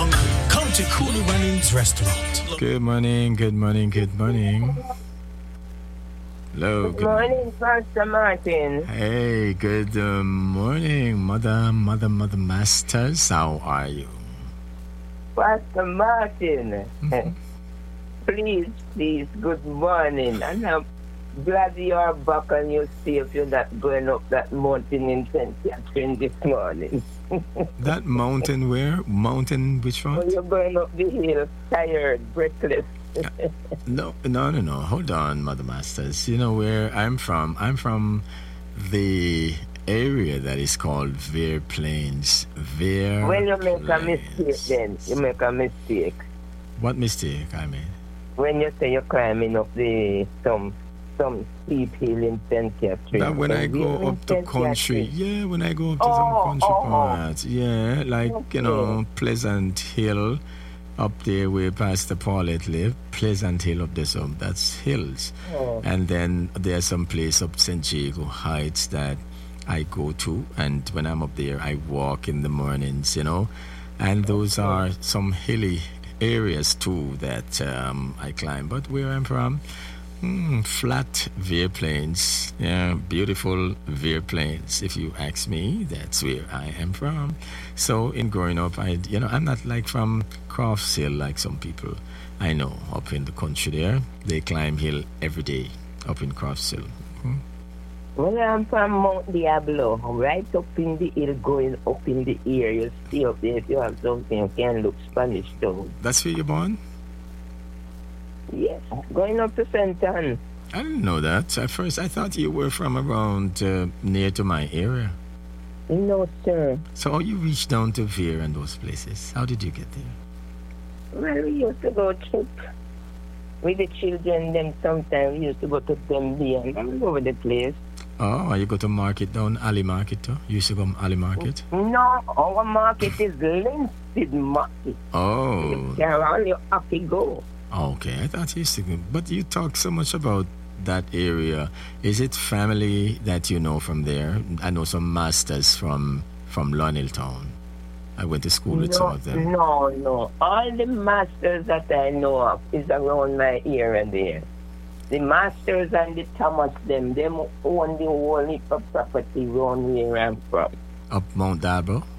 along. Come to Cooley Runnings Restaurant. Good morning, good morning, good morning. Hello. Good morning, Pastor Martin. Hey, good morning, Mother Masters. How are you? Pastor Martin. Please, good morning. And I'm glad you are back and you're safe. You're not going up that mountain in St. Catherine this morning. That mountain where? Mountain which one? Oh, you're going up the hill, tired, breathless. No. Hold on, Mother Masters. You know where I'm from? I'm from the area that is called Vere Plains. Well, you make a mistake then. You make a mistake. What mistake, I mean? When you say you're climbing up some steep hill in St. Catherine. That when I go up to country. Yeah, when I go up to some country parts. Yeah, like, okay. Pleasant Hill. Up there where Pastor Paulette lived, Pleasant Hill up there, so that's hills. Oh. And then there's some place up St. Diego Heights that I go to, and when I'm up there, I walk in the mornings, and those are some hilly areas too that I climb. But where I'm from, flat Vere Plains, beautiful Vere Plains. If you ask me, that's where I am from. So in growing up, I'm not like from Crofts Hill like some people I know up in the country there. They climb hill every day up in Crofts Hill. Well, I'm from Mount Diablo, right up in the hill, going up in the air. You stay up there if you have something, you can look Spanish Town. That's where you're born? Yes, going up to St. Anne. I didn't know that. At first, I thought you were from around near to my area. No, sir. So how you reached down to Vere and those places? How did you get there? Well, we used to go trip with the children. Then sometimes we used to go to Tembe and all over the place. Oh, you go to market down Alley Market too? You used to go to Alley Market? No, our market is Linstead Market. Oh. You can only have to go. Okay, I thought you used to go. But you talk so much about that area. Is it family that you know from there? I know some masters from Lonil Town. I went to school with some of them. No. All the masters that I know of is around my area there. The masters and the Thomas them own the whole heap of property around where I'm from. Up Mount Dabo?